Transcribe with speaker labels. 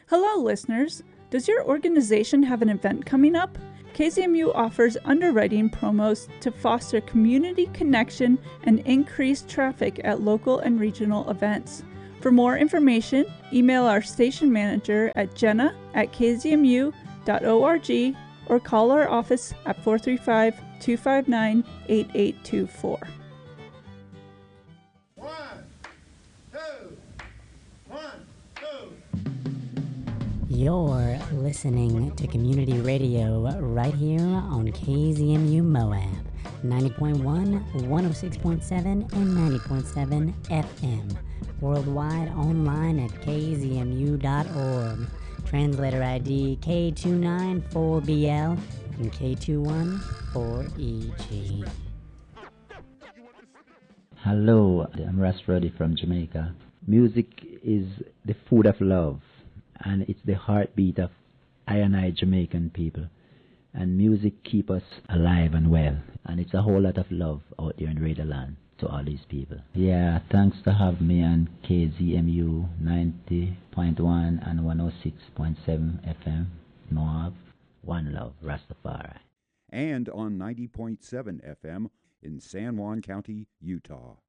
Speaker 1: Hello, listeners. Does your organization have an event coming up? KZMU offers underwriting promos to foster community connection and increase traffic at local and regional events. For more information, email our station manager at jenna@kzmu.org or call our office at 435-259-8824.
Speaker 2: You're listening to community radio right here on KZMU Moab, 90.1, 106.7, and 90.7 FM. Worldwide online at kzmu.org. Translator ID K294BL and K214EG.
Speaker 3: Hello, I'm Ras Ruddy from Jamaica. Music is the food of love, and it's the heartbeat of I and I Jamaican people. And music keep us alive and well. And it's a whole lot of love out there in Radio Land to all these people. Yeah, thanks to have me on KZMU 90.1 and 106.7 FM. Moab, one love, Rastafari.
Speaker 4: And on 90.7 FM in San Juan County, Utah.